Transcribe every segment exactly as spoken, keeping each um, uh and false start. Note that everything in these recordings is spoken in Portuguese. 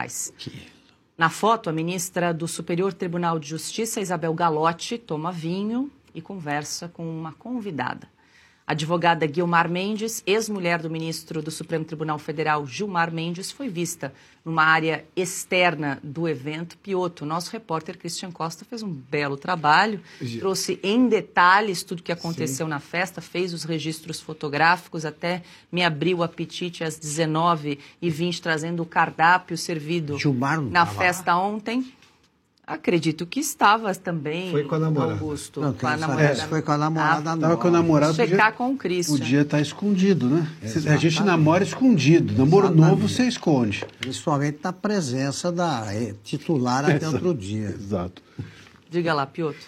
reais. Na foto, a ministra do Superior Tribunal de Justiça, Isabel Galotti, toma vinho e conversa com uma convidada. A advogada Guilmar Mendes, ex-mulher do ministro do Supremo Tribunal Federal, Gilmar Mendes, foi vista numa área externa do evento. Piotr, nosso repórter Christian Costa fez um belo trabalho, trouxe em detalhes tudo o que aconteceu Sim. na festa, fez os registros fotográficos, até me abriu o apetite às dezenove e vinte, trazendo o cardápio servido Gilmar na festa ontem. Acredito que estava também. Foi com a namorada. Augusto. Não, com a namorada. É, foi com a namorada. Estava ah, com a namorada. Checar com o Christian. Podia estar escondido, né? Exatamente. A gente namora escondido. Namoro Exatamente. novo você esconde. Principalmente na presença da titular até Exato. outro dia. Exato. Diga lá, Piotr.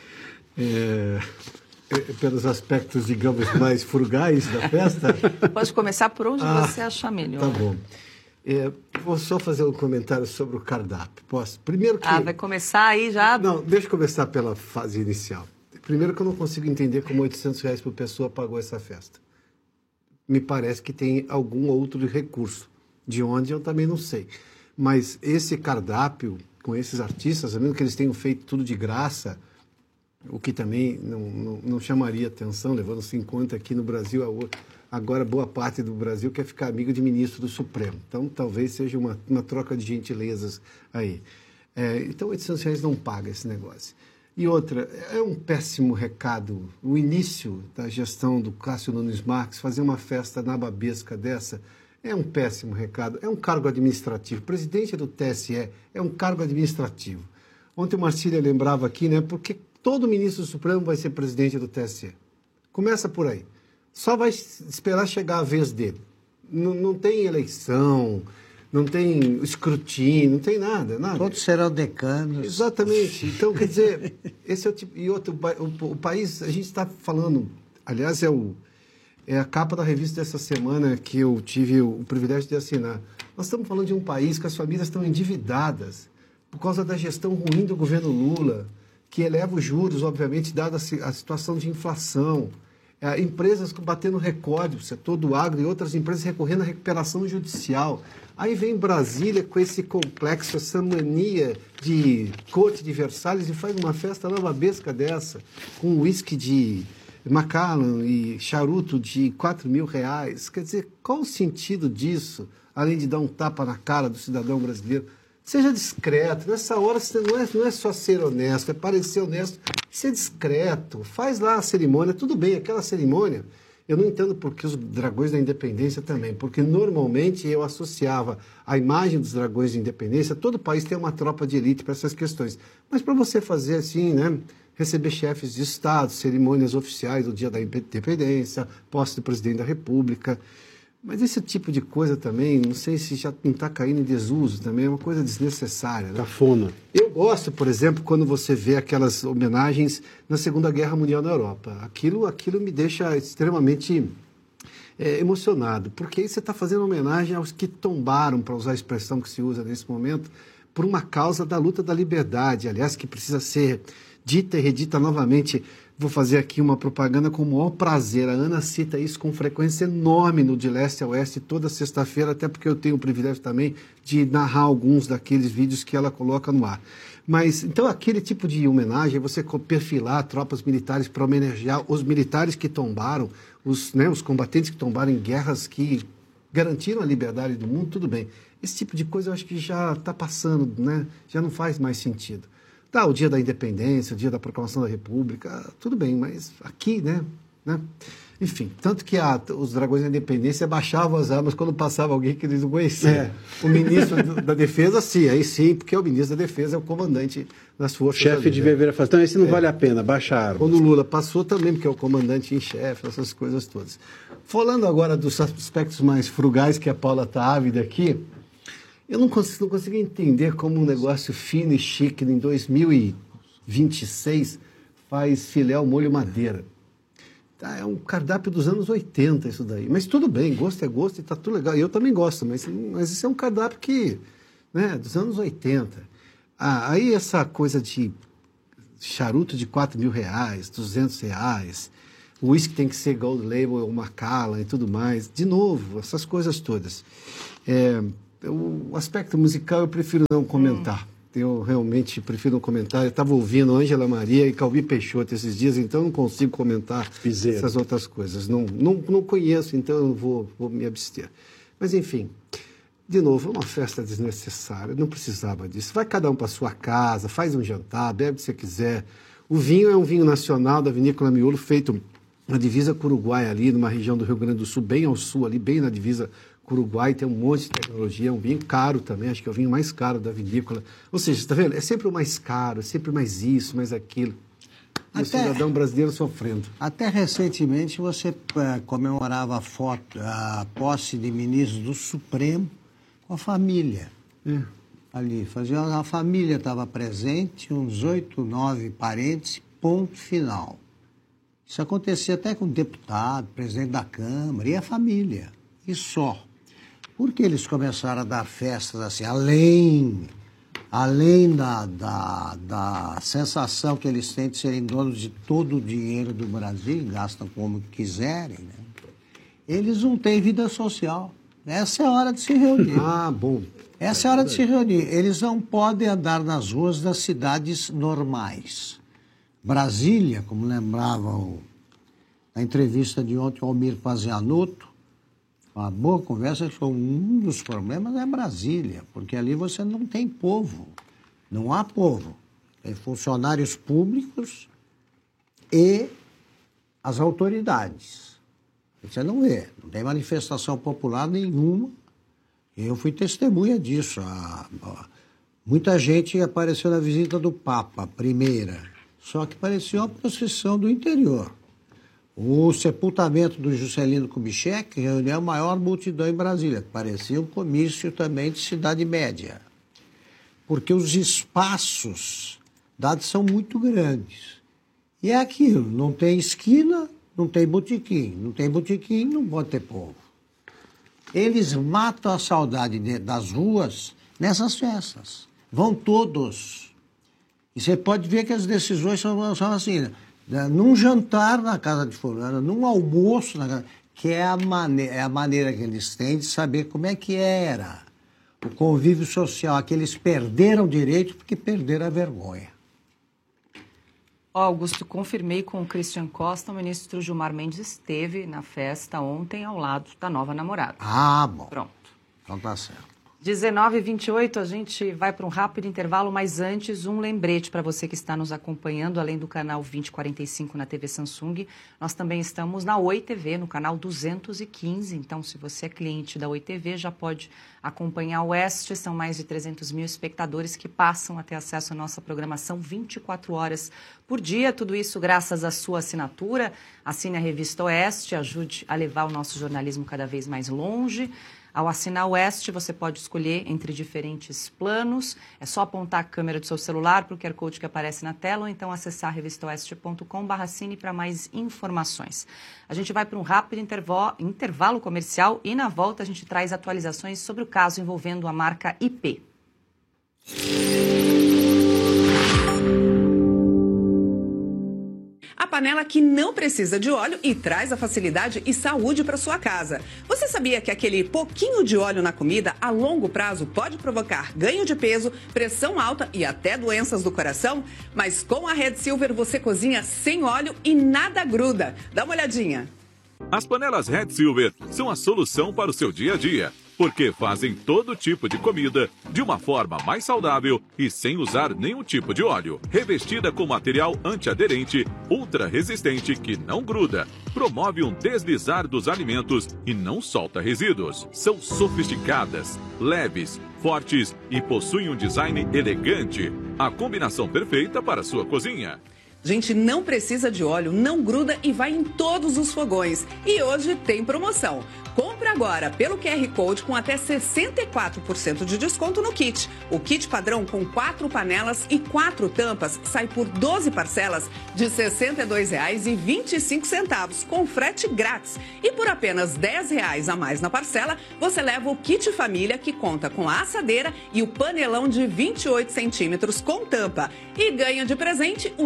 É, é, pelos aspectos, digamos, mais frugais da festa. Pode começar por onde ah, você achar melhor. Tá bom. É, vou só fazer um comentário sobre o cardápio. Posso? Primeiro que... Ah, vai começar aí já? Não, deixa eu começar pela fase inicial. Primeiro que eu não consigo entender como oitocentos reais por pessoa pagou essa festa. Me parece que tem algum outro recurso. De onde eu também não sei. Mas esse cardápio, com esses artistas, mesmo que eles tenham feito tudo de graça, o que também não, não, não chamaria atenção, levando-se em conta aqui no Brasil a agora boa parte do Brasil quer ficar amigo de ministro do Supremo. Então, talvez seja uma, uma troca de gentilezas aí. É, então, oitocentos reais não paga esse negócio. E outra, é um péssimo recado. O início da gestão do Cássio Nunes Marques, fazer uma festa nababesca dessa, é um péssimo recado. É um cargo administrativo. O presidente do T S E é um cargo administrativo. Ontem o Marcília lembrava aqui, né, porque todo ministro do Supremo vai ser presidente do T S E. Começa por aí. Só vai esperar chegar a vez dele. Não, não tem eleição, não tem escrutínio, não tem nada, nada. Todos serão decanos. Exatamente. Então, quer dizer, esse é o tipo... E outro, o, o país, a gente está falando... Aliás, é, o, é a capa da revista dessa semana que eu tive o, o privilégio de assinar. Nós estamos falando de um país que as famílias estão endividadas por causa da gestão ruim do governo Lula, que eleva os juros, obviamente, dada a, a situação de inflação. É, empresas batendo recorde, o setor do agro e outras empresas recorrendo à recuperação judicial. Aí vem Brasília com esse complexo, essa mania de corte de Versalhes e faz uma festa navabesca dessa, com uísque de Macallan e charuto de quatro mil reais. Quer dizer, qual o sentido disso, além de dar um tapa na cara do cidadão brasileiro? Seja discreto. Nessa hora você não é, não é só ser honesto, é parecer honesto, ser discreto. Faz lá a cerimônia, tudo bem, aquela cerimônia. Eu não entendo porque os Dragões da Independência também, porque normalmente eu associava a imagem dos Dragões da Independência, todo país tem uma tropa de elite para essas questões. Mas para você fazer assim, né, receber chefes de Estado, cerimônias oficiais do dia da Independência, posse do presidente da República... Mas esse tipo de coisa também, não sei se já não está caindo em desuso também, é uma coisa desnecessária. Né? Cafona. Eu gosto, por exemplo, quando você vê aquelas homenagens na Segunda Guerra Mundial na Europa. Aquilo, aquilo me deixa extremamente é, emocionado, porque aí você está fazendo homenagem aos que tombaram, para usar a expressão que se usa nesse momento, por uma causa da luta da liberdade, aliás, que precisa ser dita e redita novamente. Vou fazer aqui uma propaganda com o maior prazer. A Ana cita isso com frequência enorme no De Leste a Oeste toda sexta-feira, até porque eu tenho o privilégio também de narrar alguns daqueles vídeos que ela coloca no ar. Mas, então, aquele tipo de homenagem, você perfilar tropas militares para homenagear os militares que tombaram, os, né, os combatentes que tombaram em guerras que garantiram a liberdade do mundo, tudo bem. Esse tipo de coisa eu acho que já está passando, né? Já não faz mais sentido. Tá, o dia da independência, o dia da proclamação da República, tudo bem, mas aqui, né? né? Enfim, tanto que a, os Dragões da Independência baixavam as armas quando passava alguém que eles não conheciam. É. O ministro do, da Defesa, sim, aí sim, porque o ministro da Defesa é o comandante das forças. O chefe de viver faz, então esse não é. vale a pena, baixaram. Quando o Lula passou também, porque é o comandante em chefe, essas coisas todas. Falando agora dos aspectos mais frugais, que a Paula está ávida aqui, eu não consigo, não consigo entender como um negócio fino e chique em dois mil e vinte e seis faz filé ao molho madeira. Tá, é um cardápio dos anos oitenta isso daí. Mas tudo bem, gosto é gosto e tá tudo legal. Eu também gosto, mas, mas isso é um cardápio que, né, dos anos oitenta. Ah, aí essa coisa de charuto de quatro mil reais, duzentos reais, o uísque tem que ser Gold Label ou Macallan e tudo mais. De novo, essas coisas todas. É... o aspecto musical eu prefiro não comentar. Hum. Eu realmente prefiro não comentar. Eu estava ouvindo Ângela Maria e Calbi Peixoto esses dias, então não consigo comentar Piseiro. essas outras coisas. Não, não, não conheço, então eu vou, vou me abster. Mas, enfim, de novo, é uma festa desnecessária. Não precisava disso. Vai cada um para sua casa, faz um jantar, bebe o que você quiser. O vinho é um vinho nacional da Vinícola Miolo, feito na divisa com o Uruguai, ali numa região do Rio Grande do Sul, bem ao sul, ali bem na divisa com o Uruguai. Tem um monte de tecnologia, é um vinho caro também, acho que é o vinho mais caro da vinícola. Ou seja, está vendo? É sempre o mais caro, é sempre mais isso, mais aquilo. E até, o cidadão brasileiro sofrendo. Até recentemente você é, comemorava a, foto, a posse de ministros do Supremo com a família. É. Ali, fazia, a família estava presente, uns oito, nove parentes, ponto final. Isso acontecia até com o deputado, presidente da Câmara e a família, e só. Porque eles começaram a dar festas assim, além, além da, da, da sensação que eles têm de serem donos de todo o dinheiro do Brasil, gastam como quiserem, né? Eles não têm vida social. Essa é a hora de se reunir. Ah, bom. Essa é a hora de se reunir. Eles não podem andar nas ruas das cidades normais. Brasília, como lembrava o, a entrevista de ontem, o Almir Pazianotto, uma boa conversa, que foi um dos problemas é Brasília, porque ali você não tem povo, não há povo. Tem funcionários públicos e as autoridades. Você não vê, não tem manifestação popular nenhuma. Eu fui testemunha disso. A, a, muita gente apareceu na visita do Papa, primeira, só que parecia uma procissão do interior. O sepultamento do Juscelino Kubitschek reuniu a maior multidão em Brasília. Parecia um comício também de cidade média. Porque os espaços dados são muito grandes. E é aquilo, não tem esquina, não tem botequim. Não tem botequim, não pode ter povo. Eles matam a saudade de, das ruas nessas festas. Vão todos. E você pode ver que as decisões são, são assim, né? Num jantar na casa de fulano, num almoço na casa, que é a, mane é a maneira que eles têm de saber como é que era o convívio social, que eles perderam o direito porque perderam a vergonha. Augusto, confirmei com o Christian Costa, o ministro Gilmar Mendes esteve na festa ontem ao lado da nova namorada. Ah, bom. Pronto. Então tá certo. dezenove e vinte e oito, a gente vai para um rápido intervalo, mas antes um lembrete para você que está nos acompanhando, além do canal vinte e quarenta e cinco na T V Samsung, nós também estamos na Oi T V, no canal duzentos e quinze, então se você é cliente da Oi T V, já pode acompanhar o Oeste, são mais de trezentos mil espectadores que passam a ter acesso à nossa programação vinte e quatro horas por dia, tudo isso graças à sua assinatura, assine a revista Oeste, ajude a levar o nosso jornalismo cada vez mais longe. Ao assinar o Oeste, você pode escolher entre diferentes planos. É só apontar a câmera do seu celular para o Q R Code que aparece na tela ou então acessar revista oeste ponto com barra cine para mais informações. A gente vai para um rápido intervalo comercial e na volta a gente traz atualizações sobre o caso envolvendo a marca I P. A panela que não precisa de óleo e traz a facilidade e saúde para sua casa. Você sabia que aquele pouquinho de óleo na comida, a longo prazo, pode provocar ganho de peso, pressão alta e até doenças do coração? Mas com a Red Silver você cozinha sem óleo e nada gruda. Dá uma olhadinha. As panelas Red Silver são a solução para o seu dia a dia, porque fazem todo tipo de comida de uma forma mais saudável e sem usar nenhum tipo de óleo. Revestida com material antiaderente, ultra resistente que não gruda, promove um deslizar dos alimentos e não solta resíduos. São sofisticadas, leves, fortes e possuem um design elegante. A combinação perfeita para a sua cozinha. Gente, não precisa de óleo, não gruda e vai em todos os fogões. E hoje tem promoção. Compre agora pelo Q R Code com até sessenta e quatro por cento de desconto no kit. O kit padrão com quatro panelas e quatro tampas sai por doze parcelas de sessenta e dois reais e vinte e cinco centavos, com frete grátis. E por apenas dez reais a mais na parcela, você leva o kit família que conta com a assadeira e o panelão de vinte e oito centímetros com tampa. E ganha de presente o jogo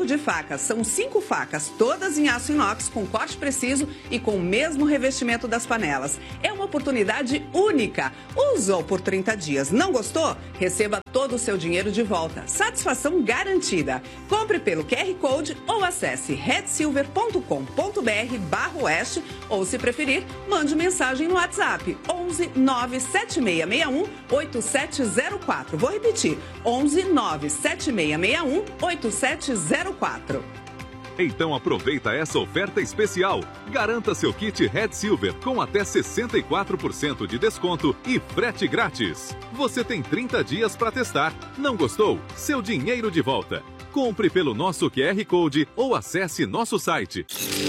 jogo de facas. São cinco facas, todas em aço inox, com corte preciso e com o mesmo revestimento das panelas. É uma oportunidade única. Usou por trinta dias. Não gostou? Receba todo o seu dinheiro de volta. Satisfação garantida. Compre pelo Q R Code ou acesse red silver ponto com ponto br barra oeste ou, se preferir, mande mensagem no WhatsApp onze nove sete seis seis um oito sete zero quatro. Vou repetir, onze nove sete seis seis um oito sete zero quatro. Então aproveita essa oferta especial. Garanta seu kit Red Silver com até sessenta e quatro por cento de desconto e frete grátis. Você tem trinta dias para testar. Não gostou? Seu dinheiro de volta. Compre pelo nosso Q R Code ou acesse nosso site.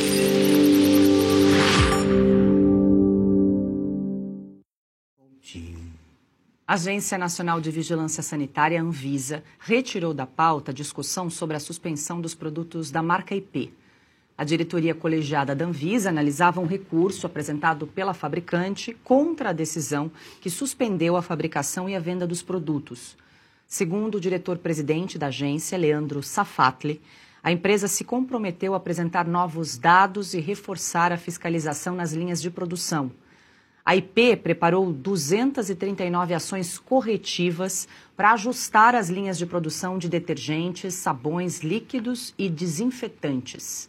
A Agência Nacional de Vigilância Sanitária, Anvisa, retirou da pauta a discussão sobre a suspensão dos produtos da marca I P. A diretoria colegiada da Anvisa analisava um recurso apresentado pela fabricante contra a decisão que suspendeu a fabricação e a venda dos produtos. Segundo o diretor-presidente da agência, Leandro Safatli, a empresa se comprometeu a apresentar novos dados e reforçar a fiscalização nas linhas de produção. A I P preparou duzentas e trinta e nove ações corretivas para ajustar as linhas de produção de detergentes, sabões líquidos e desinfetantes.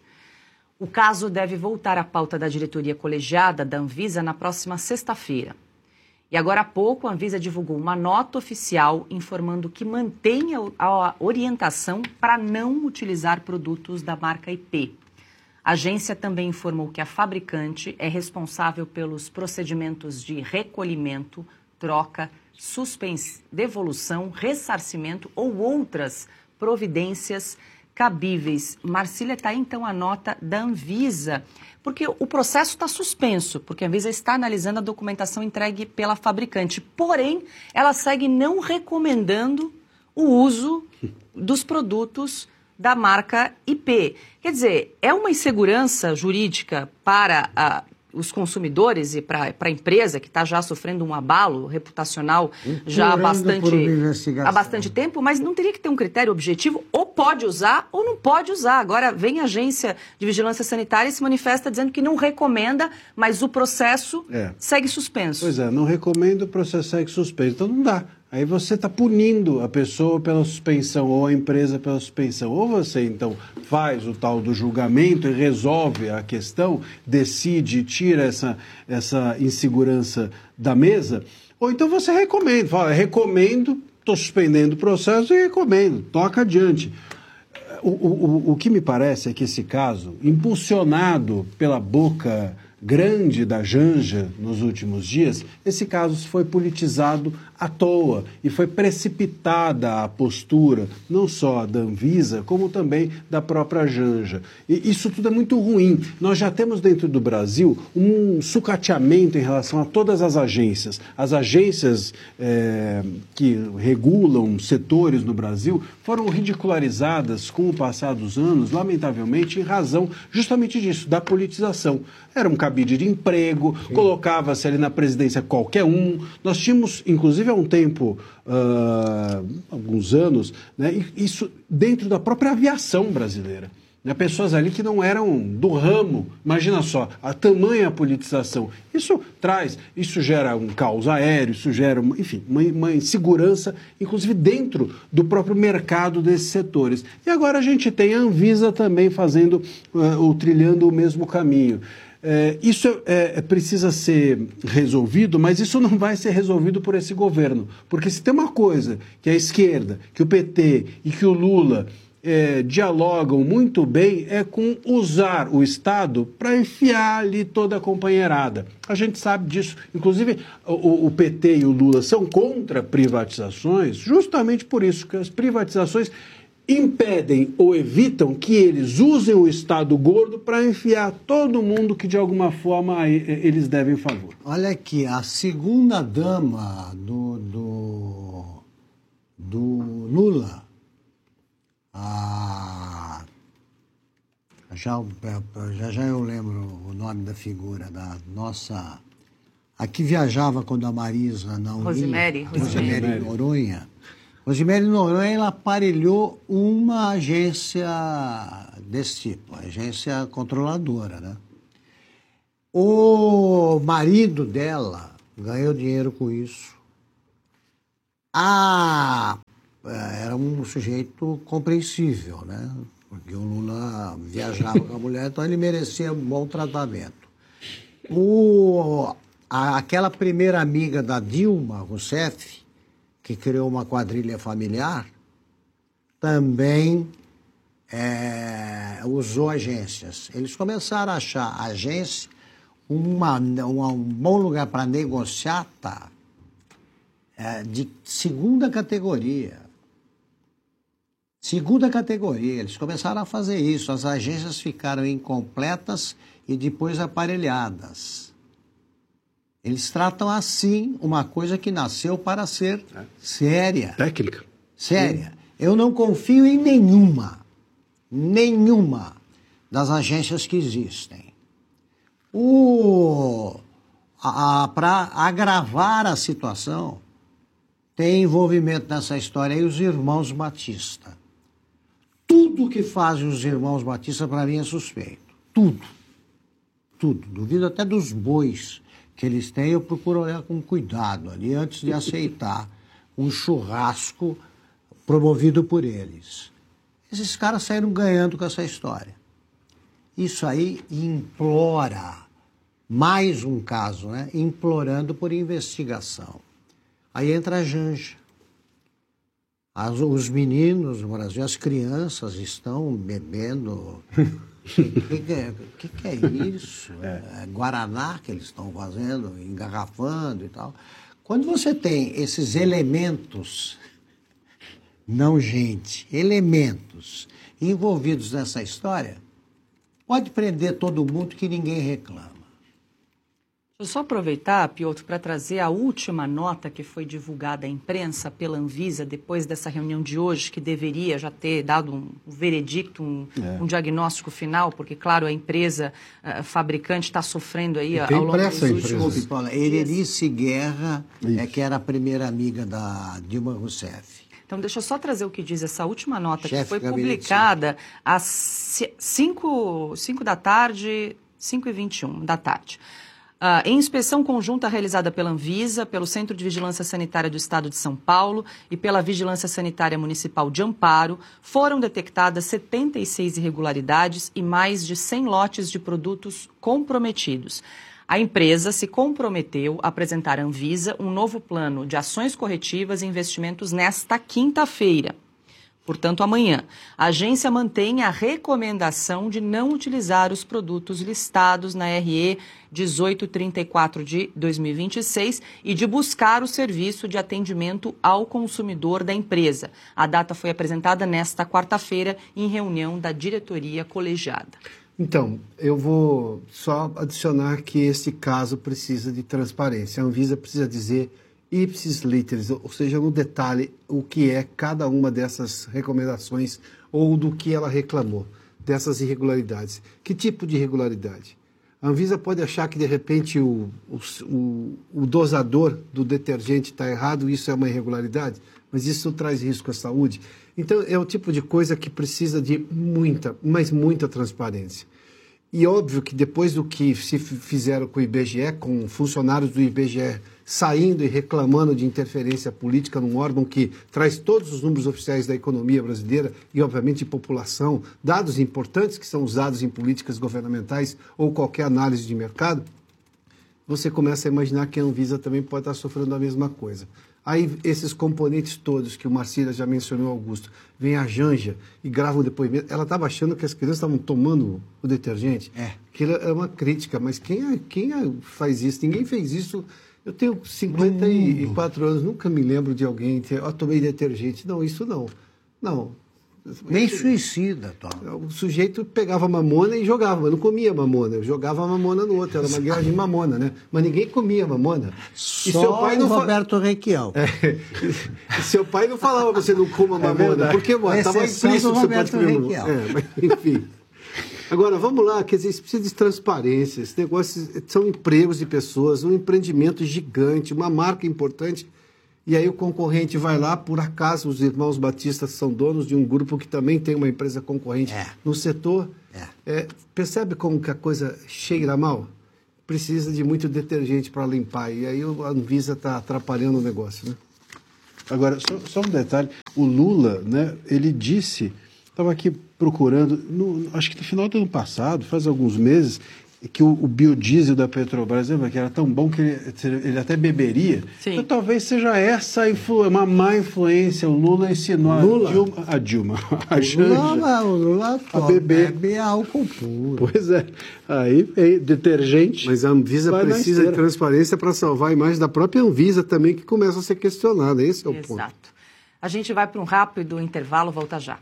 O caso deve voltar à pauta da diretoria colegiada da Anvisa na próxima sexta-feira. E agora há pouco, a Anvisa divulgou uma nota oficial informando que mantém a orientação para não utilizar produtos da marca I P. A agência também informou que a fabricante é responsável pelos procedimentos de recolhimento, troca, suspensão, devolução, ressarcimento ou outras providências cabíveis. Marcília, está aí então a nota da Anvisa, porque o processo está suspenso, porque a Anvisa está analisando a documentação entregue pela fabricante. Porém, ela segue não recomendando o uso dos produtos da marca I P. Quer dizer, é uma insegurança jurídica para a, os consumidores e para a empresa, que está já sofrendo um abalo reputacional já há bastante, há bastante tempo, mas não teria que ter um critério objetivo, ou pode usar ou não pode usar. Agora vem a Agência de Vigilância Sanitária e se manifesta dizendo que não recomenda, mas o processo é. segue suspenso. Pois é, não recomendo, o processo segue suspenso. Então não dá. Aí você está punindo a pessoa pela suspensão ou a empresa pela suspensão. Ou você, então, faz o tal do julgamento e resolve a questão, decide, tira essa, essa insegurança da mesa, ou então você recomenda. Fala, recomendo, estou suspendendo o processo e recomendo, toca adiante. O, o, o que me parece é que esse caso, impulsionado pela boca grande da Janja nos últimos dias, esse caso foi politizado à toa e foi precipitada a postura, não só da Anvisa, como também da própria Janja. E isso tudo é muito ruim. Nós já temos dentro do Brasil um sucateamento em relação a todas as agências. As agências é, que regulam setores no Brasil foram ridicularizadas com o passar dos anos, lamentavelmente, em razão justamente disso, da politização. Era um cabide de emprego, colocava-se ali na presidência qualquer um. Nós tínhamos, inclusive há um tempo, uh, alguns anos, né, isso dentro da própria aviação brasileira. Né, pessoas ali que não eram do ramo. Imagina só, a tamanha politização. Isso traz, isso gera um caos aéreo, isso gera, enfim, uma, uma insegurança, inclusive dentro do próprio mercado desses setores. E agora a gente tem a Anvisa também fazendo, uh, ou trilhando o mesmo caminho. É, isso é, é, precisa ser resolvido, mas isso não vai ser resolvido por esse governo. Porque se tem uma coisa que a esquerda, que o P T e que o Lula é, dialogam muito bem, é com usar o Estado para enfiar ali toda a companheirada. A gente sabe disso. Inclusive, o, o P T e o Lula são contra privatizações justamente por isso, que as privatizações impedem ou evitam que eles usem o Estado gordo para enfiar todo mundo que de alguma forma eles devem favor. Olha aqui, a segunda dama do, do, do Lula, a, já, já já eu lembro o nome da figura da nossa, a que viajava quando a Marisa não Rosemary, ia, Rosemary Noronha. Rosemary Noronha aparelhou uma agência desse tipo, agência controladora, né? O marido dela ganhou dinheiro com isso. Ah, era um sujeito compreensível, né? Porque o Lula viajava com a mulher, então ele merecia um bom tratamento. O, a, aquela primeira amiga da Dilma Rousseff, que criou uma quadrilha familiar, também é, usou agências. Eles começaram a achar a agência uma, uma, um bom lugar para negociar, tá? É, de segunda categoria. Segunda categoria. Eles começaram a fazer isso. As agências ficaram incompletas e depois aparelhadas. Eles tratam assim uma coisa que nasceu para ser é. séria. Técnica. Séria. Sim. Eu não confio em nenhuma, nenhuma das agências que existem. O, para agravar a situação, tem envolvimento nessa história aí os irmãos Batista. Tudo que fazem os irmãos Batista, para mim, é suspeito. Tudo. Tudo. Duvido até dos bois que eles têm, eu procuro olhar com cuidado ali antes de aceitar um churrasco promovido por eles. Esses caras saíram ganhando com essa história. Isso aí implora, mais um caso, né? Implorando por investigação. Aí entra a Janja. As, os meninos no Brasil, as crianças estão bebendo... O que, que, é, que, que é isso? É. É Guaraná que eles estão fazendo, engarrafando e tal. Quando você tem esses elementos, não gente, elementos envolvidos nessa história, pode prender todo mundo que ninguém reclama. Deixa eu só aproveitar, Piotr, para trazer a última nota que foi divulgada à imprensa pela Anvisa depois dessa reunião de hoje, que deveria já ter dado um veredicto, um, é. um diagnóstico final, porque, claro, a empresa uh, fabricante está sofrendo aí ao longo dos últimos... Paula, Erenice Guerra, é, que era a primeira amiga da Dilma Rousseff. Então, deixa eu só trazer o que diz essa última nota, Chefe que foi publicada às cinco da tarde, cinco e vinte e um da tarde. Uh, em inspeção conjunta realizada pela Anvisa, pelo Centro de Vigilância Sanitária do Estado de São Paulo e pela Vigilância Sanitária Municipal de Amparo, foram detectadas setenta e seis irregularidades e mais de cem lotes de produtos comprometidos. A empresa se comprometeu a apresentar à Anvisa um novo plano de ações corretivas e investimentos nesta quinta-feira. Portanto, amanhã, a agência mantém a recomendação de não utilizar os produtos listados na R E dezoito trinta e quatro de dois mil e vinte e seis e de buscar o serviço de atendimento ao consumidor da empresa. A data foi apresentada nesta quarta-feira em reunião da diretoria colegiada. Então, eu vou só adicionar que esse caso precisa de transparência. A Anvisa precisa dizer ipsis literis, ou seja, no detalhe, o que é cada uma dessas recomendações ou do que ela reclamou, dessas irregularidades. Que tipo de irregularidade? A Anvisa pode achar que, de repente, o, o, o dosador do detergente está errado, isso é uma irregularidade, mas isso traz risco à saúde. Então, é o tipo de coisa que precisa de muita, mas muita transparência. E óbvio que depois do que se fizeram com o I B G E, com funcionários do I B G E saindo e reclamando de interferência política num órgão que traz todos os números oficiais da economia brasileira e, obviamente, de população, dados importantes que são usados em políticas governamentais ou qualquer análise de mercado, você começa a imaginar que a Anvisa também pode estar sofrendo a mesma coisa. Aí, esses componentes todos que o Marcília já mencionou, Augusto, vem a Janja e grava o depoimento. Ela estava achando que as crianças estavam tomando o detergente. É. Aquilo é uma crítica, mas quem, é, quem é, faz isso? Ninguém fez isso. Eu tenho cinquenta e quatro anos, nunca me lembro de alguém ter, ó, tomei detergente. Não, isso não. Não. Nem suicida, Tom. O sujeito pegava mamona e jogava, mas não comia mamona. Jogava a mamona no outro, era uma guerra de mamona, né? Mas ninguém comia mamona. Só e seu pai não o Roberto fa... Requião. É. E seu pai não falava você não coma mamona, é porque estava implícito que você pode comer mamona. É, mas, enfim. Agora, vamos lá, quer dizer, isso precisa de transparência. Esse negócio são empregos de pessoas, um empreendimento gigante, uma marca importante. e aí o concorrente vai lá, por acaso os irmãos Batistas são donos de um grupo que também tem uma empresa concorrente É. no setor. É. É, percebe como que a coisa cheira mal? Precisa de muito detergente para limpar, e aí a Anvisa está atrapalhando o negócio, né? Agora, só, só um detalhe, o Lula, né, ele disse, estava aqui procurando, no, acho que no final do ano passado, faz alguns meses, que o, o biodiesel da Petrobras, lembra, que era tão bom que ele, ele até beberia. Sim. Então talvez seja essa influ, uma má influência. O Lula ensinou Lula? a Dilma, a, Dilma, a O Janja Lula, o Lula a beber. bebe álcool puro. Pois é, aí vem detergente. Mas a Anvisa vai na precisa de esteira. transparência para salvar a imagem da própria Anvisa também, que começa a ser questionada. Esse é o ponto. Exato. A gente vai para um rápido intervalo, volta já.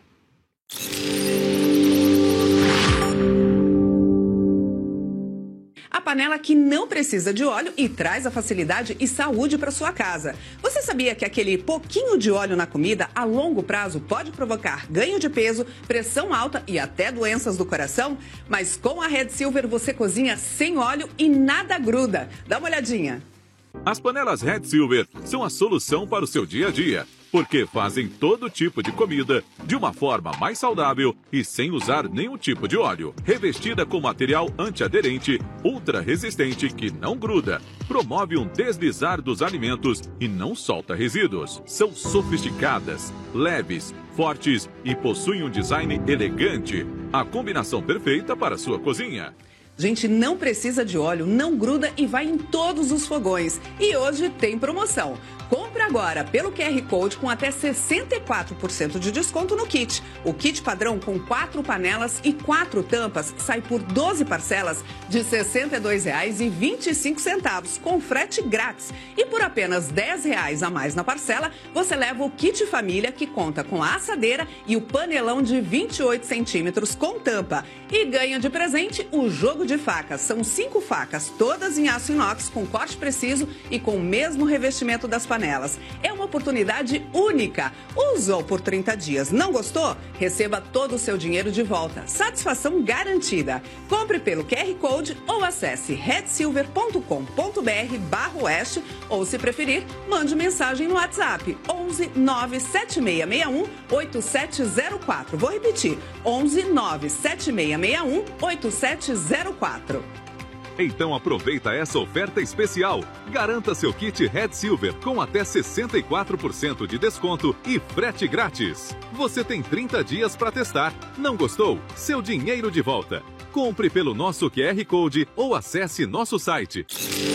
A panela que não precisa de óleo e traz a facilidade e saúde para sua casa. Você sabia que aquele pouquinho de óleo na comida, a longo prazo, pode provocar ganho de peso, pressão alta e até doenças do coração? Mas com a Red Silver você cozinha sem óleo e nada gruda. Dá uma olhadinha. As panelas Red Silver são a solução para o seu dia a dia, porque fazem todo tipo de comida de uma forma mais saudável e sem usar nenhum tipo de óleo. Revestida com material antiaderente, ultra resistente que não gruda, promove um deslizar dos alimentos e não solta resíduos. São sofisticadas, leves, fortes e possuem um design elegante. A combinação perfeita para a sua cozinha. Gente, não precisa de óleo, não gruda e vai em todos os fogões. E hoje tem promoção. Compre agora pelo Q R Code com até sessenta e quatro por cento de desconto no kit. O kit padrão com quatro panelas e quatro tampas sai por doze parcelas de sessenta e dois reais e vinte e cinco centavos, com frete grátis. E por apenas dez reais a mais na parcela, você leva o kit família, que conta com a assadeira e o panelão de vinte e oito centímetros com tampa. E ganha de presente o jogo de facas. São cinco facas, todas em aço inox, com corte preciso e com o mesmo revestimento das panelas. É uma oportunidade única. Usou por trinta dias, não gostou? Receba todo o seu dinheiro de volta. Satisfação garantida. Compre pelo Q R Code ou acesse red silver ponto com ponto br barra oeste, ou se preferir, mande mensagem no WhatsApp onze nove sete seis seis um oito sete zero quatro. Vou repetir, onze nove sete seis seis um oito sete zero quatro. Então aproveita essa oferta especial. Garanta seu kit Red Silver com até sessenta e quatro por cento de desconto e frete grátis. Você tem trinta dias para testar. Não gostou? Seu dinheiro de volta. Compre pelo nosso Q R Code ou acesse nosso site.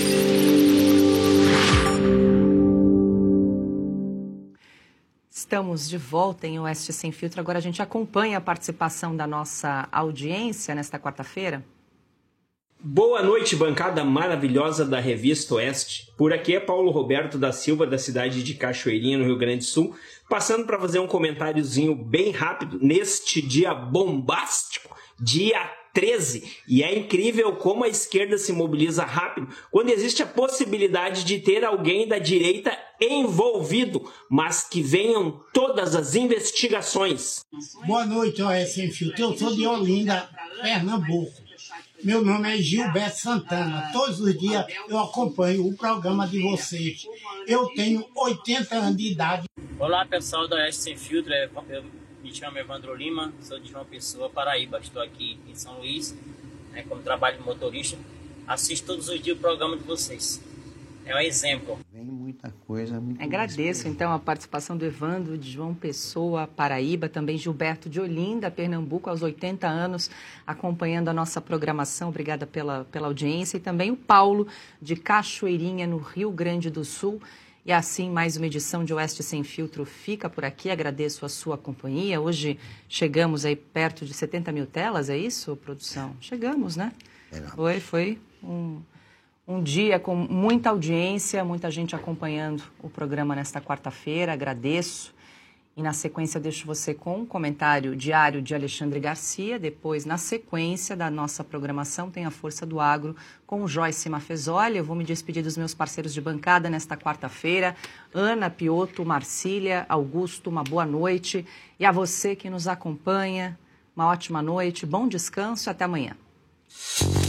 Estamos de volta em Oeste Sem Filtro. Agora a gente acompanha a participação da nossa audiência nesta quarta-feira. Boa noite, bancada maravilhosa da Revista Oeste. Por aqui é Paulo Roberto da Silva, da cidade de Cachoeirinha, no Rio Grande do Sul, passando para fazer um comentáriozinho bem rápido neste dia bombástico, dia treze. E é incrível como a esquerda se mobiliza rápido quando existe a possibilidade de ter alguém da direita envolvido, mas que venham todas as investigações. Boa noite, Oeste Sem Filtro. Eu sou de Olinda, Pernambuco. Meu nome é Gilberto Santana. Todos os dias eu acompanho o programa de vocês. Eu tenho oitenta anos de idade. Olá, pessoal da Oeste Sem Filtro. Eu me chamo Evandro Lima, sou de João Pessoa, Paraíba. Estou aqui em São Luís, né, como trabalho de motorista. Assisto todos os dias o programa de vocês. É um exemplo. Vem muita coisa. Muito Agradeço, então, a participação do Evandro de João Pessoa, Paraíba, também Gilberto de Olinda, Pernambuco, aos oitenta anos, acompanhando a nossa programação. Obrigada pela, pela audiência. E também o Paulo, de Cachoeirinha, no Rio Grande do Sul. E assim, mais uma edição de Oeste Sem Filtro fica por aqui. Agradeço a sua companhia. Hoje chegamos aí perto de setenta mil telas, é isso, produção? Chegamos, né? Foi, foi um... Um dia com muita audiência, muita gente acompanhando o programa nesta quarta-feira, agradeço. E na sequência eu deixo você com um comentário diário de Alexandre Garcia. Depois, na sequência da nossa programação, tem a Força do Agro com Joyce Mafezoli. Eu vou me despedir dos meus parceiros de bancada nesta quarta-feira. Ana, Pioto, Marcília, Augusto, uma boa noite. E a você que nos acompanha, uma ótima noite, bom descanso e até amanhã.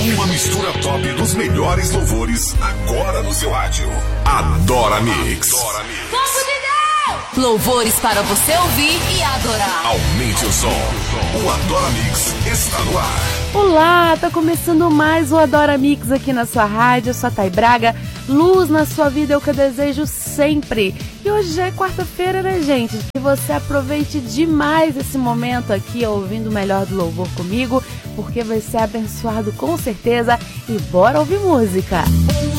Uma mistura top dos melhores louvores agora no seu rádio. Adora Mix. Adora Mix. Louvores para você ouvir e adorar. Aumente o som. O Adora Mix está no ar. Olá, tá começando mais o Adora Mix aqui na sua rádio. Eu sou a Thay Braga. Luz na sua vida é o que eu desejo sempre. E hoje já é quarta-feira, né, gente? Que você aproveite demais esse momento aqui ouvindo o melhor do louvor comigo, porque vai ser abençoado com certeza. E bora ouvir música.